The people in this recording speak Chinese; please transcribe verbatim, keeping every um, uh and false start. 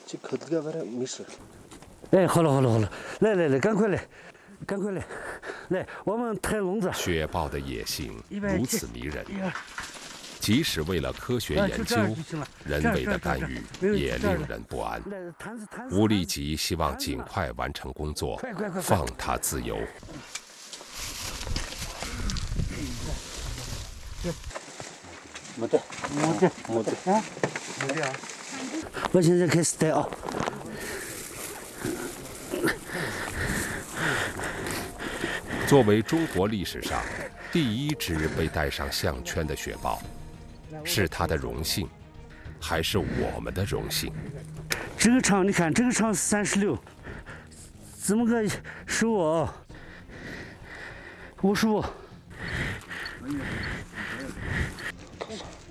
这口子个玩意没事。 哎，好了好了好了，来来来，赶快来，赶快来，来，我们抬笼子。 雪豹的野性如此迷人，即使为了科学研究，人为的干预也令人不安。吴立吉希望尽快完成工作，放它自由。 没得，没得，没得啊，没得啊！ 我现在开始带啊。 作为中国历史上第一只被戴上项圈的雪豹，是它的荣幸，还是我们的荣幸？ 这个长，你看这个长是三十六，这么个十五，五十五。